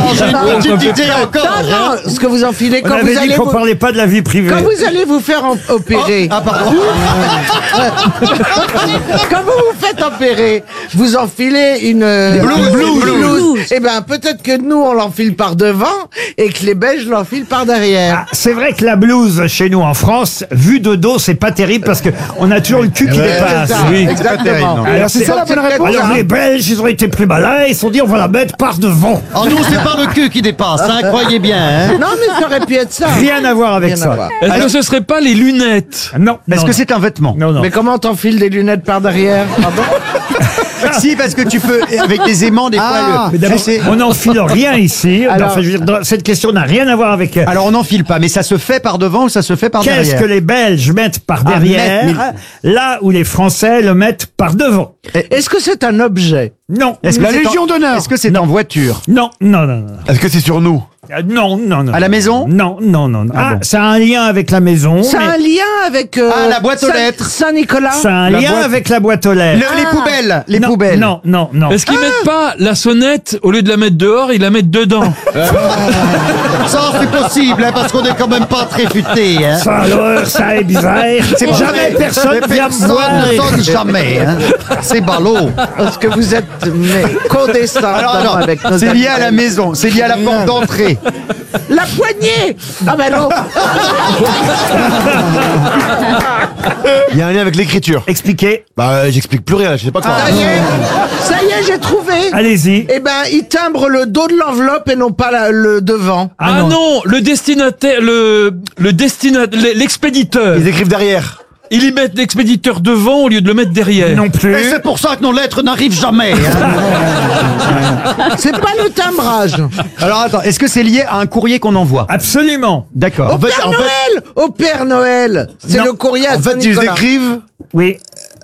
j'ai une petite idée encore. Non, ce que vous enfilez On quand avait vous dit allez qu'on parlait pas de la vie privée. quand vous allez vous faire opérer. Ah, pardon. Quand vous vous faites opérer, vous enfilez une blouse. Eh ben peut-être que nous on l'enfile par devant et que les Belges l'enfilent par derrière. Ah, c'est vrai que la blouse chez nous en France, vue de dos, c'est pas terrible parce que on a toujours le cul qui dépasse. C'est ça, Oui. exactement. Alors c'est ça la bonne réponse. Alors les Belges, ils ont été plus malins, ils se sont dit on va la mettre par devant. Oh non, c'est pas le cul qui dépasse, hein, croyez bien. Hein. Non mais ça aurait pu être ça. Rien à voir avec Rien à ça. voir. Est-ce que ce serait pas les lunettes? Non. Est-ce non, que non. c'est un vêtement? Non, non. Mais comment t'enfiles des lunettes par derrière? Pardon. Si, parce que tu peux, avec des aimants, des fois, Mais d'abord, on n'enfile rien ici. Alors- Enfin, je veux dire, cette question n'a rien à voir avec. Alors on n'enfile pas, mais ça se fait par devant ou ça se fait par Qu'est-ce derrière? que les Belges mettent par derrière, là où les Français le mettent par devant? Est-ce que c'est un objet? Non. Est-ce que La c'est Légion en- d'honneur. Est-ce que c'est en voiture? Non, non, non, non. Est-ce que c'est sur nous? Non, non, non. À la maison? Non, non, non. non. Ah bon. Ça a un lien avec la maison. Ça a mais un lien avec la boîte aux lettres. Saint-Nicolas. Ça a un La lien boîte- avec la boîte aux lettres. Les poubelles, les non, poubelles. Non, non, non. Est-ce qu'ils mettent pas la sonnette, au lieu de la mettre dehors, ils la mettent dedans? Ça, c'est possible, hein, parce qu'on est quand même pas très futé. Hein. Ça alors, ça est bizarre. Jamais personne vient me voir. Personne ne sonne jamais. Hein. C'est ballot. Parce que vous êtes condescendant Alors, avec nos c'est lié à la animaux. maison, c'est lié à la porte d'entrée. La poignée. Ah ben non. Il y a un lien avec l'écriture. Expliquez. Bah, j'explique plus rien, je sais pas quoi. Ça y est, j'ai trouvé. Allez-y. Eh ben, il timbre le dos de l'enveloppe et non pas le devant. Ah non, le destinataire, l'expéditeur. Ils écrivent derrière. Ils y mettent l'expéditeur devant au lieu de le mettre derrière. Non plus. Et c'est pour ça que nos lettres n'arrivent jamais. Hein. C'est pas le timbrage. Alors attends, est-ce que c'est lié à un courrier qu'on envoie? Absolument. D'accord. Au Père Noël. Au Père Noël. C'est Non. le courrier à En fait, ils Saint-Nicolas. écrivent. Oui.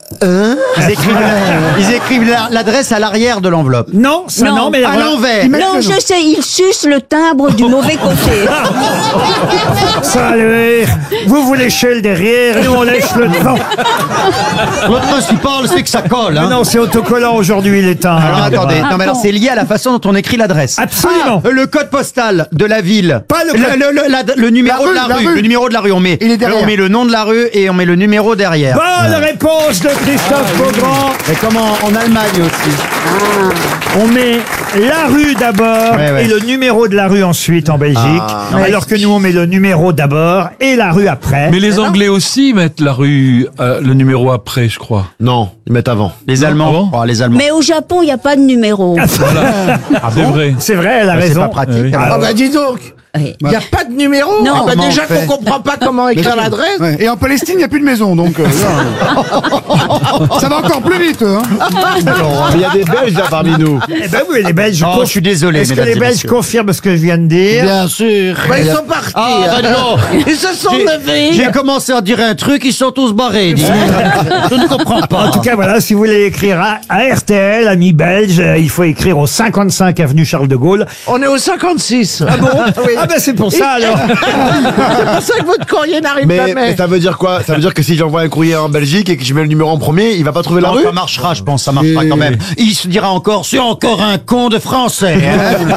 Ils écrivent l'adresse à l'arrière de l'enveloppe. Non, ça non, mais À l'envers. Non, je sais, il suce le timbre du mauvais côté. ça alors, vous vous léchez le derrière et nous on lèche le devant. Le principal, c'est que ça colle. Mais Hein. non, c'est autocollant aujourd'hui les temps. Alors attendez, non mais alors c'est lié à la façon dont on écrit l'adresse. Absolument. Ah, le code postal de la ville. Pas le code- le numéro La de la rue, rue. la rue. Le numéro de la rue, on met. Il est derrière. On met le nom de la rue et on met le numéro derrière. Bonne réponse de Christophe Beaugrand. Et comme en Allemagne aussi. On met la rue d'abord Ouais, ouais. et le numéro de la rue ensuite en Belgique. Alors que nous on met le numéro d'abord et la rue après. Mais les Anglais aussi mettent la rue, le numéro après, je crois. Non, ils mettent avant. Les Allemands. Ah bon Oh, les Allemands. Mais au Japon, il n'y a pas de numéro. C'est vrai. C'est vrai, elle a C'est raison. pas pratique. Oui. Ah bah dis donc. Oui. Il n'y a pas de numéro. Non. Ah bah Comment déjà on fait qu'on comprend pas comment écrire l'adresse. Ouais. Et en Palestine, il n'y a plus de maison, donc ça va encore plus vite. Hein. Il y a des Belges là parmi nous. Eh ben oui, les Belges. Oh, je suis désolé, Est-ce que mesdames les et Belges messieurs. confirment ce que je viens de dire? Bien sûr. Bah, ils sont partis. Ah, ben non. Ils se sont J'ai levés. commencé à dire un truc, ils sont tous barrés. dis. Je ne comprends pas. En tout cas, voilà, si vous voulez écrire à RTL, amis belges, il faut écrire au 55 avenue Charles de Gaulle. On est au 56. Ah bon? Oui. Ah ben c'est pour ça alors. C'est pour ça que votre courrier n'arrive Mais jamais. ça veut dire quoi? Ça veut dire que si j'envoie un courrier en Belgique et que je mets le numéro en premier, il va pas trouver la Non, rue? ça marchera, je pense, ça marchera quand même. Il se dira encore, c'est encore un con de français. Hein.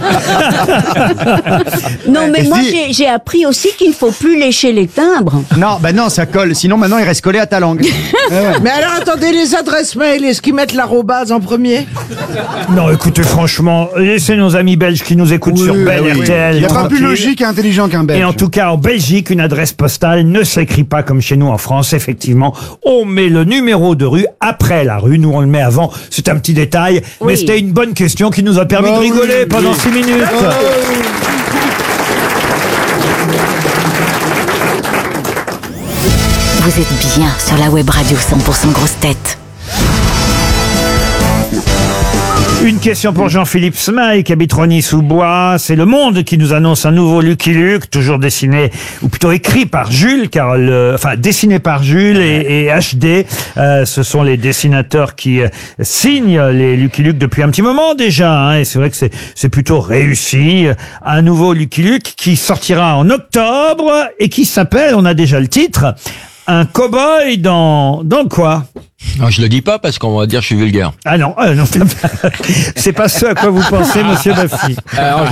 Non, mais Et moi, si- j'ai appris aussi qu'il ne faut plus lécher les timbres. Non, bah non, ça colle. Sinon, maintenant, il reste collé à ta langue. Mais alors attendez, les adresses mail, est-ce qu'ils mettent l'arrobase en premier? Non, écoutez, franchement, laissez nos amis belges qui nous écoutent sur Belle RTL. Il n'y a pas plus tranquille. logique et intelligent qu'un Belge. Et en tout cas, en Belgique, une adresse postale ne s'écrit pas comme chez nous en France. Effectivement, on met le numéro de rue après la rue. Nous, on le met avant. C'est un petit détail. Mais Oui. c'était une bonne question qui nous a permis de rigoler pendant 6 minutes. Vous êtes bien sur la web radio 100% grosse tête. Une question pour Jean-Philippe Smail, qui habite Rosny-sous-Bois. C'est Le Monde qui nous annonce un nouveau Lucky Luke, toujours dessiné, ou plutôt écrit par Jules, dessiné par Jules et HD. Ce sont les dessinateurs qui signent les Lucky Luke depuis un petit moment déjà, hein, et c'est vrai que c'est plutôt réussi. Un nouveau Lucky Luke qui sortira en octobre et qui s'appelle, on a déjà le titre, un cow-boy dans quoi? Non, je le dis pas parce qu'on va dire que je suis vulgaire. Ah non, non. C'est pas ce à quoi vous pensez, monsieur Baffy. Alors,